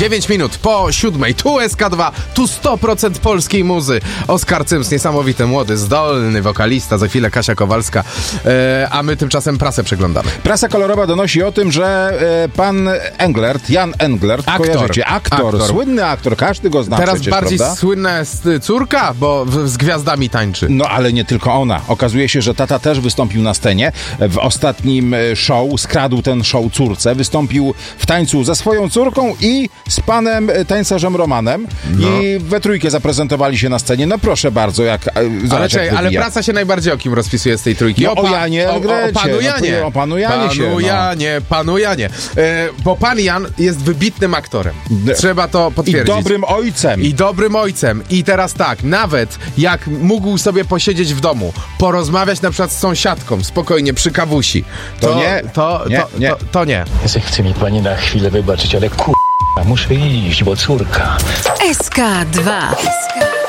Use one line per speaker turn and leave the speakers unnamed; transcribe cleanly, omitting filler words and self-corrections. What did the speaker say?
9 minut po 7. Tu SK2, tu 100% polskiej muzy. Oskar Cyms, niesamowity, młody, zdolny wokalista. Za chwilę Kasia Kowalska. A my tymczasem prasę przeglądamy.
Prasa kolorowa donosi o tym, że pan Englert, Jan Englert, kojarzycie? Aktor, słynny aktor, każdy go zna.
Teraz
przecież,
bardziej
prawda?
słynna jest córka, bo z gwiazdami tańczy.
No ale nie tylko ona. Okazuje się, że tata też wystąpił na scenie. W ostatnim show skradł ten show córce. Wystąpił w tańcu ze swoją córką i z panem tańcarzem Romanem. I we trójkę zaprezentowali się na scenie. No proszę bardzo,
Ale prasa się najbardziej o kim rozpisuje z tej trójki?
No, o Janie Englecie.
O panu Janie.
O panu Janie
Panu Janie. Bo pan Jan jest wybitnym aktorem. Trzeba to potwierdzić.
I dobrym ojcem.
I teraz tak, nawet jak mógł sobie posiedzieć w domu, porozmawiać na przykład z sąsiadką, spokojnie, przy kawusi, to nie.
Chce mi pani na chwilę wybaczyć, ale muszę iść, bo córka.
SK2.